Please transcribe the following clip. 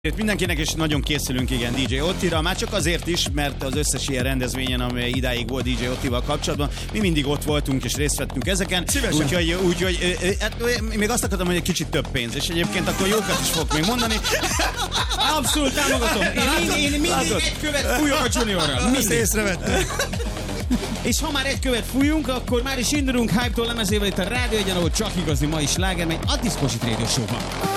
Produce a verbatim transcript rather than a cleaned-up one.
Mindenkinek is nagyon készülünk, igen, dé dzsé Ottira, már csak azért is, mert az összes ilyen rendezvényen, amely idáig volt dé dzsé Ottival kapcsolatban, mi mindig ott voltunk és részt vettünk ezeken. Szívesen. Úgyhogy, úgyhogy hát, még azt akartam, hogy egy kicsit több pénz, és egyébként akkor jókat is fogok még mondani. Abszolút támogatom. Én, én, én mindig Látod? egy követ fújok a Juniorral. Ezt Mindig. észrevettem. És ha már egy követ fújunk, akkor már is indulunk Hype-tól lemezével itt a Rádió Egyen, ahol csak igazi mai sláger, mely a Discosity Radio Show-ban.